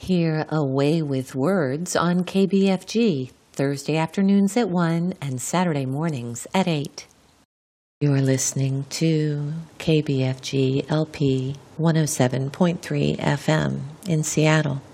Hear A Way with Words on KBFG, Thursday afternoons at 1 and Saturday mornings at 8. You're listening to KBFG LP 107.3 FM in Seattle.